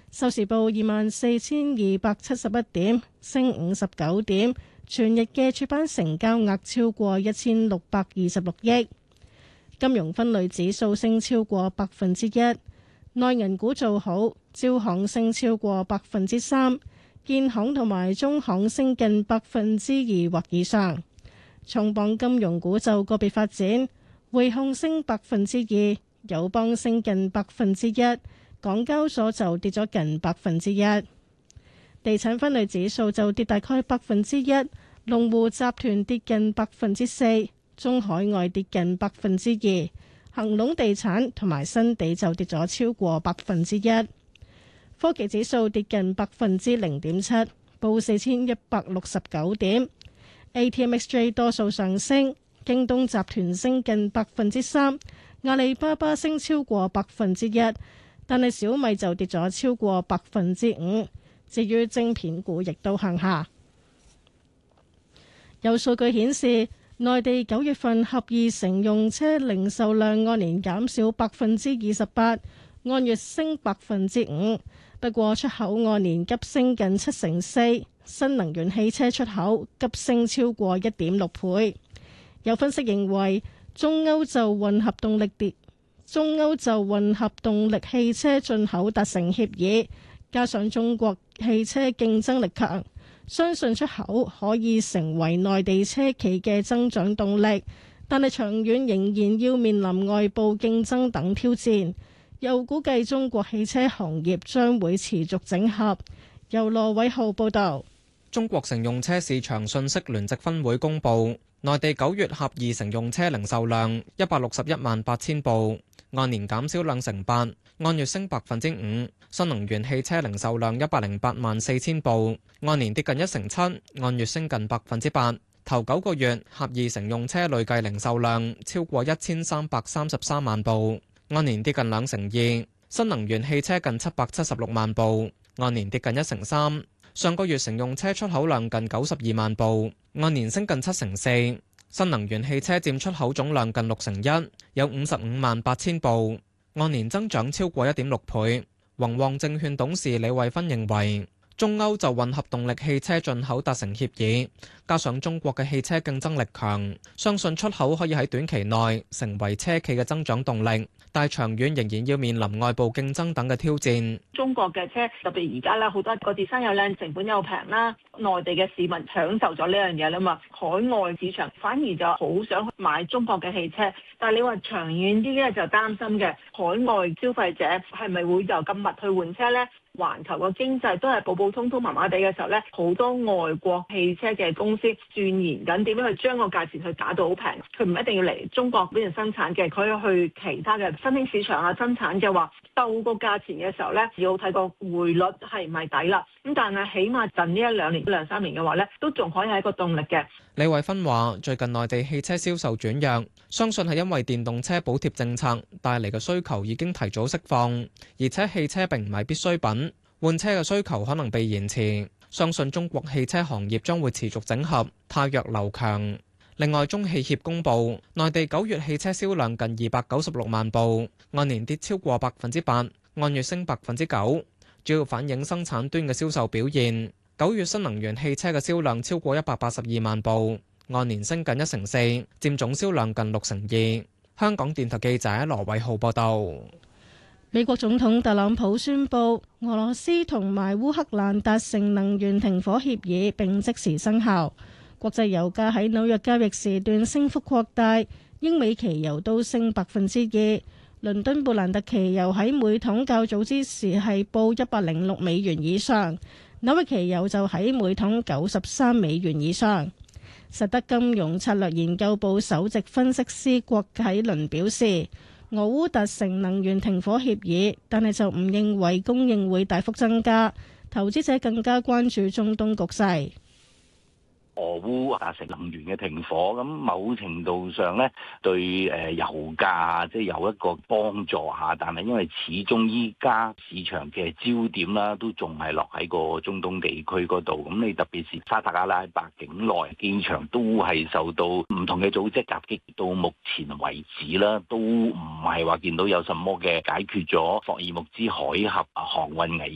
收市報24,271點，升59點。全日嘅主板成交額超過1626億。金融分類指數升超過1%，內銀股做好，招行升超過3%，建行同埋中行升近2%或以上。重磅金融股就個別發展，匯控升2%，友邦升近1%，港交所就跌咗近1%。地產分類指數就跌大概1%，龍湖集團跌近4%，中海外跌近2%，恒隆地產同埋新地就跌咗超過1%。科技指數跌近0.7%，報4169點。ATMXJ 多數上升，京東集團升近3%，阿里巴巴升超過1%，但係小米就跌咗超過5%。至於晶片股亦都向下。有數據顯示，內地9月份合二乘用車零售量按年減少28%，按月升5%。不過出口按年急升近4%，新能源汽車出口急升超過1.6倍。有分析認為，中歐就混合動力汽車進口達成協議。加上中國汽車競爭力強，相信出口可以成為內地車企嘅增長動力，但係長遠仍然要面臨外部競爭等挑戰。又估計中國汽車行業將會持續整合。由羅偉浩報導。 中國乘用車市場信息聯席分會公佈，內地9月合二乘用車零售量161萬8千部，按年減少2%，按月升5%。新能源汽車零售量108萬4千部，按年跌近1%7，按月升近8%。頭9個月合二乘用車累計零售量超過1333萬部，按年跌近2%2。新能源汽車近776萬部，按年跌近1%3。上個月乘用車出口量近92萬部，按年升近7%4。新能源汽車佔出口總量近61%，有55萬8千部，按年增長超過1.6倍。宏旺證券董事李慧芬認為，中歐就混合動力汽車進口達成協議，加上中國嘅汽車競爭力強，相信出口可以喺短期內成為車企嘅增長動力，但係長遠仍然要面臨外部競爭等嘅挑戰。 中國嘅車特別而家啦，好多個地生又靚，成本又平啦，內地嘅市民享受咗呢樣嘢啦嘛，海外市場反而就好想買中國嘅汽車，但係你話長遠啲咧就擔心嘅，海外消費者係咪會就咁密去換車呢？環球個經濟都係普普通通麻麻地嘅時候呢，好多外國汽車嘅公司鑽研緊點樣去將個價錢去打到好平，佢唔一定要嚟中國呢度生產嘅，佢去其他嘅新興市場啊生產嘅話，鬥個價錢嘅時候呢，要睇個匯率係咪抵啦。咁但係起碼近呢1-2年、2-3年嘅話呢，都仲可以係一個動力嘅。 李慧芬話：最近內地汽車銷售轉弱，相信係因為電動車補貼政策帶嚟嘅需求已經提早釋放，而且汽車並唔係必需品，換車嘅需求可能被延遲。相信中國汽車行業將會持續整合，汰弱留強。另外，中汽協公佈，內地9月汽車銷量近296萬部，按年跌超過8%，按月升9%，主要反映生產端嘅銷售表現。9月新能源汽車嘅銷量超過182萬部，按年升近1%4，佔總銷量近2%。香港電台記者羅偉浩報道。 美國總統特朗普宣布，俄羅斯同埋烏克蘭達成能源停火協議，並即時生效。國際油價喺紐約交易時段升幅擴大，英美期油都升2%。倫敦布蘭特期油喺每桶較早之時係報$106以上，紐約期油就喺每桶$93以上。實德金融策略研究部首席分析師郭啟倫表示，俄烏達成能源停火協議，但係就唔認為供應會大幅增加，投資者更加關注中東局勢。 俄烏達成能源嘅停火，咁某程度上咧對油價即係有一個幫助下，但係因為始終依家市場嘅焦點啦，都仲係落喺個中東地區嗰度。咁你特別是沙特阿拉伯境內機場都係受到唔同嘅組織襲擊，到目前為止啦，都唔係話見到有什麼嘅解決咗霍爾木茲海峽航運危